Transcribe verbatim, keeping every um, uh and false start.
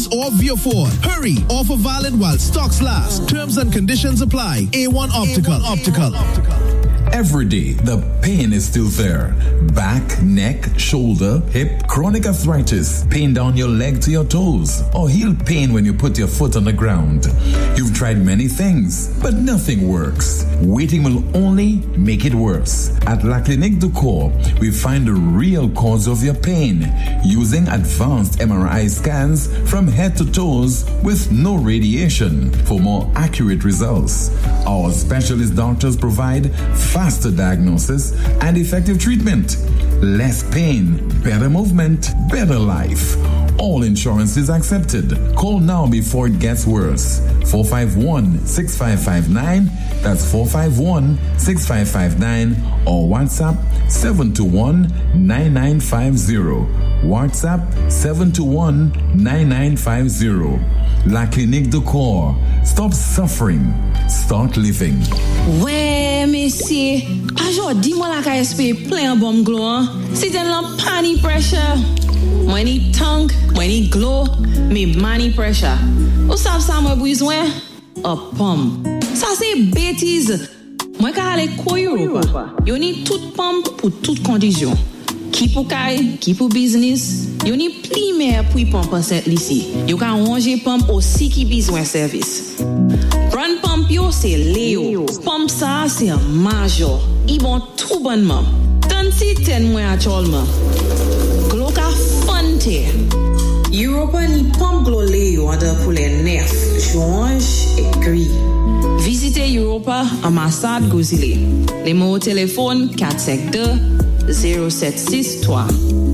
or via Ford. Hurry, offer valid while stocks last. Terms and conditions apply. A one Optical. A one Optical. Every day, the pain is still there. Back, neck, shoulder, hip, chronic arthritis, pain down your leg to your toes, or heel pain when you put your foot on the ground. You've tried many things, but nothing works. Waiting will only make it worse. At La Clinique du Corps, we find the real cause of your pain using advanced M R I scans from head to toes with no radiation for more accurate results. Our specialist doctors provide faster diagnosis and effective treatment. Less pain, better movement, better life. All insurance is accepted. Call now before it gets worse. four five one, six five five nine. That's four five one, six five five nine. Or WhatsApp seven two one, nine nine five zero. WhatsApp seven two one, nine nine five zero. La Clinique du Corps. Stop suffering. Start living. Ouais, monsieur. Aujourd'hui, moi la K S P plein bon glow. C'est un pani pressure. Moi ni tongue, moi ni glow, mais money pressure. Ou savez ça moi besoin? A pomme. Ça c'est bêtise. Moi ka aller ko Europa. Yo ni toute pomme pour toute condition. Qui pour kay, qui pour business. Yo ni pli mer pour pomme cette ici. Yo ka ranger pomme aussi qui besoin service. Brand pump yo c'est Léo. Pump ça c'est Major. Ils vont tout bonnement. Tant si ten mois actuellement. Glo ka fante. Europa ni pump glo Léo under pour les nerfs, joints et gris. Visitez Europa à Massad Gozile. Les mots au téléphone quatre cinq deux, zéro sept six trois.